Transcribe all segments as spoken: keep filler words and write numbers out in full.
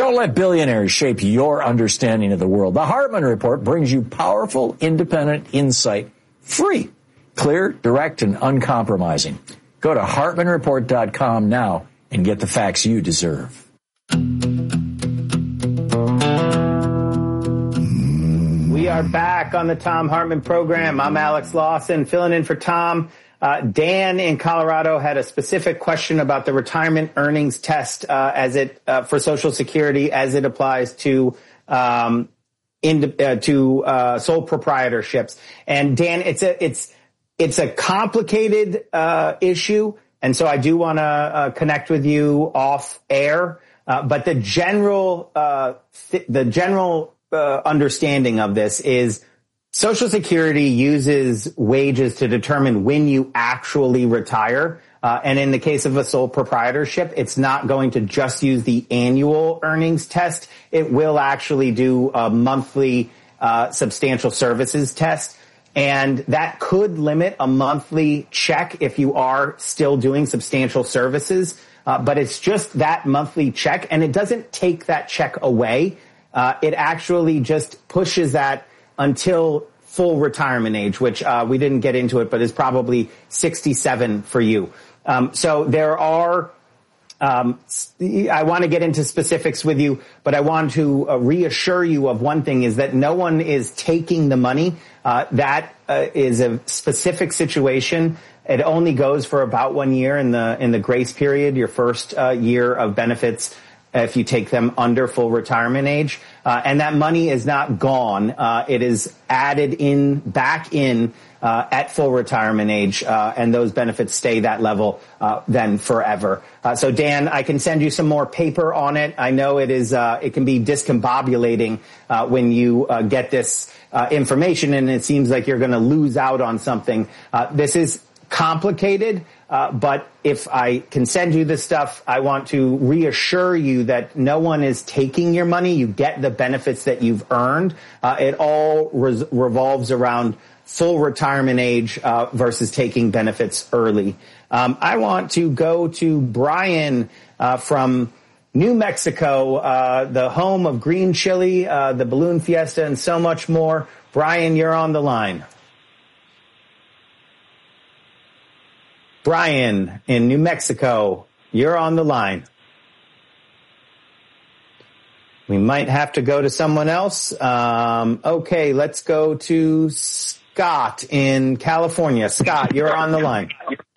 Don't let billionaires shape your understanding of the world. The Hartman Report brings you powerful, independent insight, free, clear, direct, and uncompromising. Go to hartman report dot com now and get the facts you deserve. We are back on the Thom Hartmann program. I'm Alex Lawson, filling in for Tom. Uh, Dan in Colorado had a specific question about the retirement earnings test uh, as it uh, for Social Security as it applies to um, in, uh, to uh, sole proprietorships. And Dan, it's a it's it's a complicated uh, issue, and so I do want to uh, connect with you off air. Uh, but the general uh, th- the general uh, understanding of this is Social Security uses wages to determine when you actually retire. Uh, and in the case of a sole proprietorship, it's not going to just use the annual earnings test. It will actually do a monthly uh, substantial services test. And that could limit a monthly check if you are still doing substantial services. Uh, but it's just that monthly check, and it doesn't take that check away. Uh, it actually just pushes that until full retirement age, which uh, we didn't get into it, but is probably sixty-seven for you. Um, so there are, um, I want to get into specifics with you, but I want to uh, reassure you of one thing, is that no one is taking the money. Uh, that uh, is a specific situation. It only goes for about one year in the in the grace period, your first uh, year of benefits, if you take them under full retirement age. Uh, and that money is not gone. Uh, it is added in, back in, uh, at full retirement age, uh, and those benefits stay that level, uh, then forever. Uh, so Dan, I can send you some more paper on it. I know it is, uh, it can be discombobulating, uh, when you, uh, get this, uh, information, and it seems like you're gonna lose out on something. Uh, this is complicated, uh, but if I can send you this stuff, I want to reassure you that no one is taking your money. You get the benefits that you've earned. Uh, it all res- revolves around full retirement age uh, versus taking benefits early. Um, I want to go to Brian uh, from New Mexico, uh, the home of green chili, uh, the balloon fiesta, and so much more. Brian, you're on the line. Brian in New Mexico, you're on the line. We might have to go to someone else. Um, okay, let's go to Scott in California. Scott, you're on the line.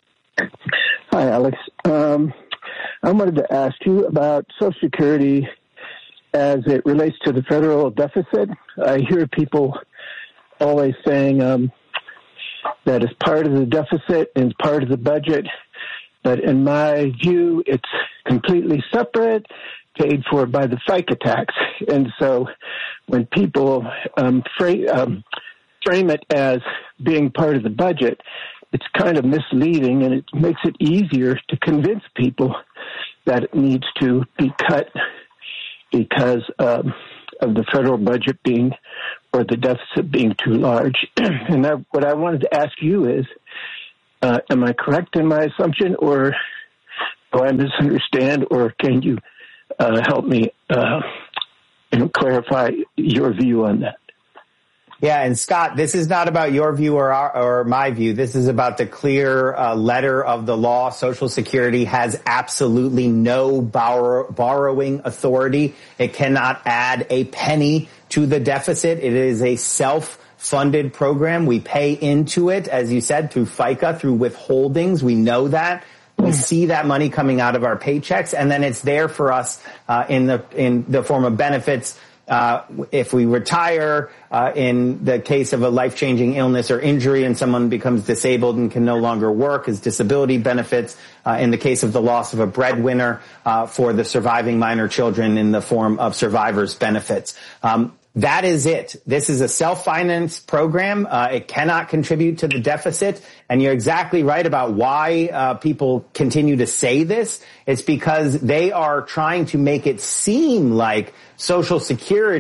Hi, Alex. Um, I wanted to ask you about Social Security as it relates to the federal deficit. I hear people always saying, um, that is part of the deficit and part of the budget. But in my view, it's completely separate, paid for by the FICA tax. And so when people um, frame, um, frame it as being part of the budget, it's kind of misleading, and it makes it easier to convince people that it needs to be cut because um, of the federal budget being, or the deficit being too large. And that, what I wanted to ask you is, uh, am I correct in my assumption, or do I misunderstand, or can you uh, help me uh, you know, clarify your view on that? Yeah, and Scott, this is not about your view or our, or my view. This is about the clear uh, letter of the law. Social Security has absolutely no borrow, borrowing authority. It cannot add a penny to the deficit. It is a self-funded program. We pay into it, as you said, through FICA, through withholdings. We know that. We see that money coming out of our paychecks, and then it's there for us uh, in the in the form of benefits. Uh, if we retire, uh, in the case of a life-changing illness or injury and someone becomes disabled and can no longer work, as disability benefits, uh, in the case of the loss of a breadwinner, uh, for the surviving minor children in the form of survivors benefits. Um, That is it. This is a self-finance program. Uh, it cannot contribute to the deficit. And you're exactly right about why uh, people continue to say this. It's because they are trying to make it seem like Social Security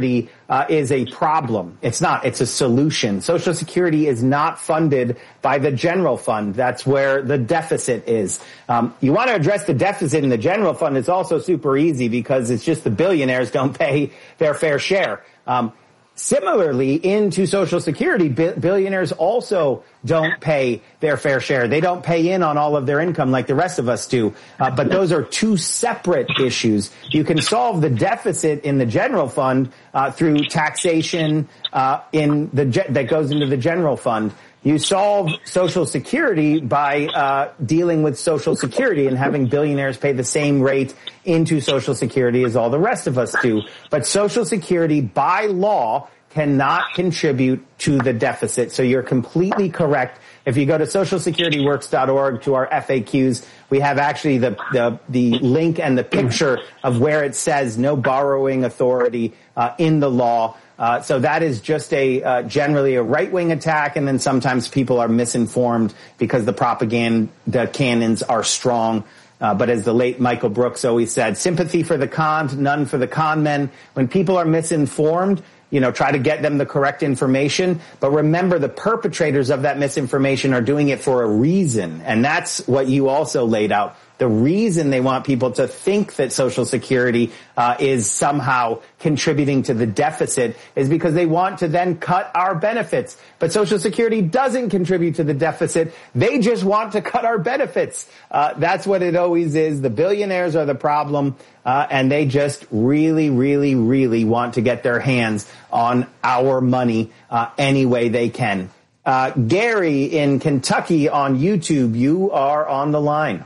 uh, is a problem. It's not. It's a solution. Social Security is not funded by the general fund. That's where the deficit is. Um, you want to address the deficit in the general fund. It's also super easy because it's just the billionaires don't pay their fair share. Um, Similarly, into Social Security, billionaires also don't pay their fair share. They don't pay in on all of their income like the rest of us do. Uh, but those are two separate issues. You can solve the deficit in the general fund uh, through taxation uh, in the ge- that goes into the general fund. You solve Social Security by uh dealing with Social Security and having billionaires pay the same rate into Social Security as all the rest of us do. But Social Security, by law, cannot contribute to the deficit. So you're completely correct. If you go to social security works dot org to our F A Qs, we have actually the the, the link and the picture of where it says no borrowing authority uh, in the law. Uh, so that is just a uh, generally a right-wing attack, and then sometimes people are misinformed because the propaganda cannons are strong. Uh, but as the late Michael Brooks always said, sympathy for the conned, none for the con men. When people are misinformed, you know, try to get them the correct information. But remember, the perpetrators of that misinformation are doing it for a reason, and that's what you also laid out. The reason they want people to think that Social Security uh, is somehow contributing to the deficit is because they want to then cut our benefits. But Social Security doesn't contribute to the deficit. They just want to cut our benefits. Uh, that's what it always is. The billionaires are the problem, uh, and they just really, really, really want to get their hands on our money uh, any way they can. Uh, Gary in Kentucky on YouTube, you are on the line.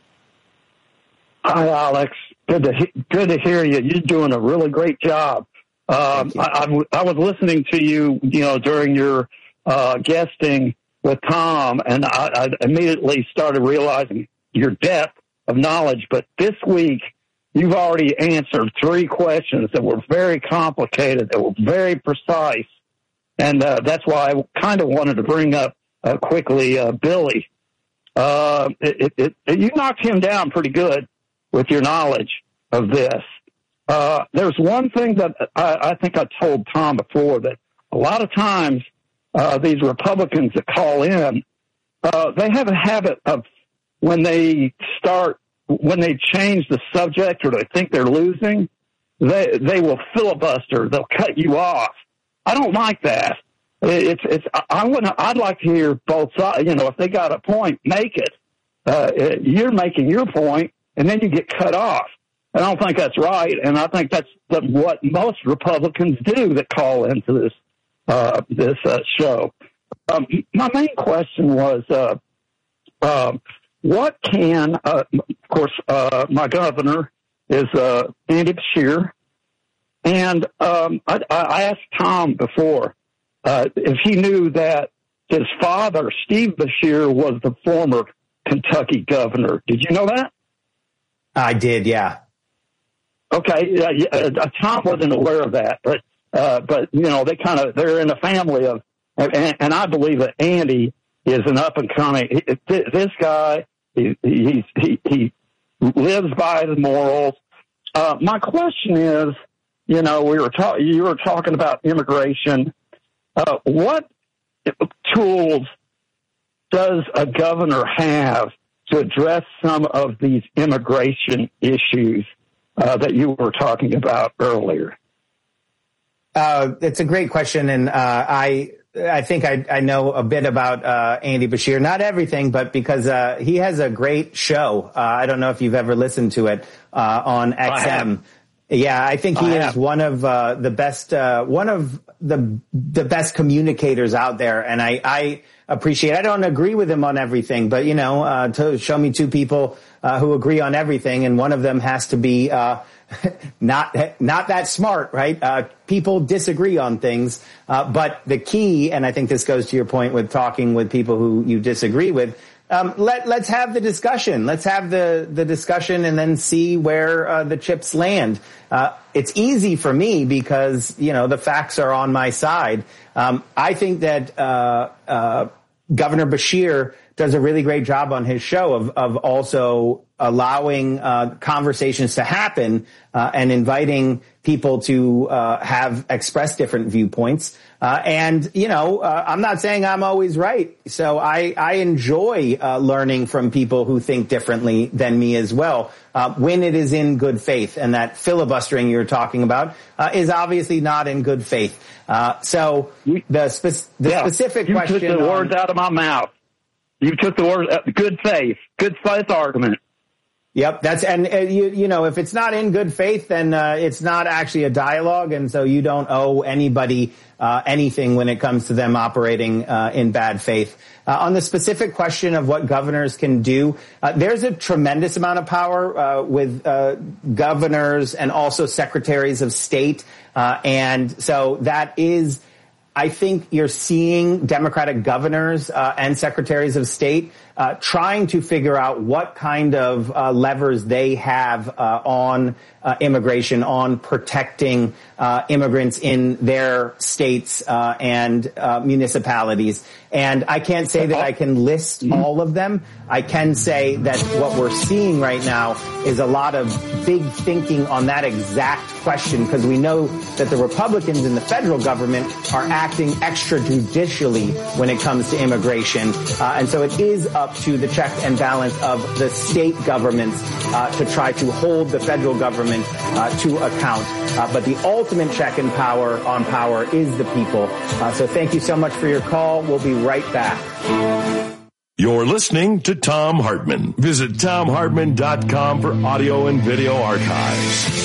Hi, Alex. Good to he- good to hear you. You're doing a really great job. Um, I, I, w- I was listening to you, you know, during your uh, guesting with Tom, and I, I immediately started realizing your depth of knowledge. But this week, you've already answered three questions that were very complicated, that were very precise, and uh, that's why I kind of wanted to bring up uh, quickly uh, Billy. Uh, it, it, it, you knocked him down pretty good with your knowledge of this. Uh, there's one thing that I, I think I told Tom before, that a lot of times uh, these Republicans that call in, uh, they have a habit of when they start, when they change the subject or they think they're losing, they they will filibuster. They'll cut you off. I don't like that. It's it's. I want. I'd like to hear both sides. You know, if they got a point, make it. Uh, you're making your point, and then you get cut off. I don't think that's right, and I think that's the, what most Republicans do that call into this uh, this uh, show. Um, my main question was, uh, uh, what can, uh, of course, uh, my governor is uh, Andy Beshear, and um, I, I asked Tom before uh, if he knew that his father, Steve Beshear, was the former Kentucky governor. Did you know that? I did, yeah. Okay, uh, yeah, uh, Tom wasn't aware of that, but uh, but you know they kind of they're in a family of, and, and I believe that Andy is an up and coming. This guy, he he he, he lives by the morals. Uh, my question is, you know, we were talking. You were talking about immigration. Uh, what tools does a governor have to address some of these immigration issues uh, that you were talking about earlier? Uh, it's a great question, and uh, I I think I, I know a bit about uh, Andy Beshear. Not everything, but because uh, he has a great show. Uh, I don't know if you've ever listened to it uh, on X M. Yeah, I think he I is have. one of uh, the best, uh, one of the the best communicators out there, and I, I appreciate. I don't agree with him on everything, but you know, uh, to show me two people uh, who agree on everything, and one of them has to be uh, not not that smart, right? Uh, people disagree on things, uh, but the key, and I think this goes to your point with talking with people who you disagree with. Um, let, let's have the discussion. Let's have the, the discussion and then see where uh, the chips land. Uh, it's easy for me because, you know, the facts are on my side. Um, I think that uh, uh, Governor Beshear does a really great job on his show of, of also allowing uh, conversations to happen uh, and inviting people to uh, have express different viewpoints. Uh, and, you know, uh, I'm not saying I'm always right. So I, I enjoy uh, learning from people who think differently than me as well, uh, when it is in good faith. And that filibustering you're talking about uh, is obviously not in good faith. Uh, so the, spe- the yeah, specific you question. You took the on, words out of my mouth. You took the words, uh, good faith, good faith argument. Yep, that's and uh, you you know if it's not in good faith, then uh, it's not actually a dialogue, and so you don't owe anybody uh, anything when it comes to them operating uh, in bad faith. Uh, on the specific question of what governors can do, uh, there's a tremendous amount of power uh, with uh, governors and also secretaries of state, uh, and so that is. I think you're seeing Democratic governors uh, and secretaries of state uh, trying to figure out what kind of uh, levers they have uh, on uh, immigration, on protecting uh, immigrants in their states uh, and uh, municipalities. And I can't say that I can list all of them. I can say that what we're seeing right now is a lot of big thinking on that exact question, because we know that the Republicans in the federal government are acting extrajudicially when it comes to immigration. Uh, and so it is up to the check and balance of the state governments uh, to try to hold the federal government uh, to account. Uh, but the ultimate check and power on power is the people. Uh, so thank you so much for your call. We'll be right back. You're listening to Thom Hartmann. Visit Thom Hartmann dot com for audio and video archives.